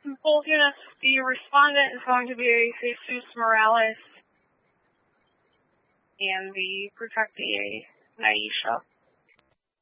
Well, the respondent is going to be Jesus Morales, and the protectee, Naisha.